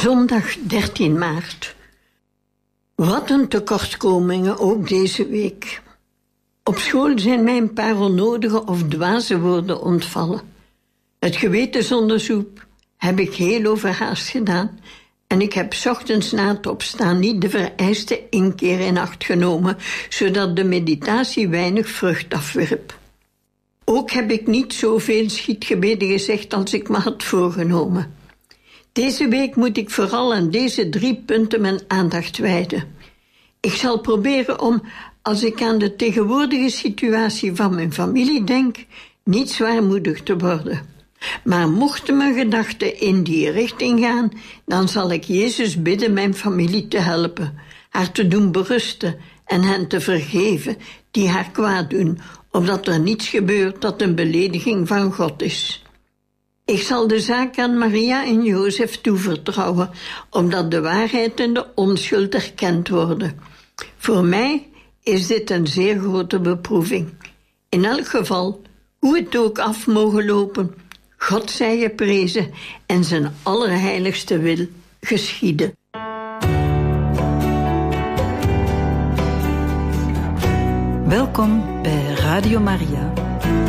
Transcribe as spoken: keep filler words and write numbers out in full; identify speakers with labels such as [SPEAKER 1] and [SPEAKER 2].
[SPEAKER 1] Zondag dertien maart. Wat een tekortkomingen ook deze week. Op school zijn mij een paar onnodige of dwaze woorden ontvallen. Het gewetensonderzoek heb ik heel overhaast gedaan en ik heb 's ochtends na het opstaan niet de vereiste inkeer in acht genomen, zodat de meditatie weinig vrucht afwierp. Ook heb ik niet zoveel schietgebeden gezegd als ik me had voorgenomen. Deze week moet ik vooral aan deze drie punten mijn aandacht wijden. Ik zal proberen om, als ik aan de tegenwoordige situatie van mijn familie denk, niet zwaarmoedig te worden. Maar mochten mijn gedachten in die richting gaan, dan zal ik Jezus bidden mijn familie te helpen, haar te doen berusten en hen te vergeven die haar kwaad doen, opdat er niets gebeurt dat een belediging van God is. Ik zal de zaak aan Maria en Jozef toevertrouwen, opdat de waarheid en de onschuld erkend worden. Voor mij is dit een zeer grote beproeving. In elk geval, hoe het ook af mogen lopen, God zij geprezen en zijn allerheiligste wil geschieden.
[SPEAKER 2] Welkom bij Radio Maria.